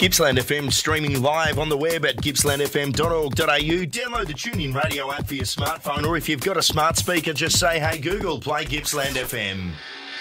Gippsland FM streaming live on the web at gippslandfm.org.au. Download the TuneIn radio app for your smartphone, or if you've got a smart speaker, just say, hey Google, play Gippsland FM.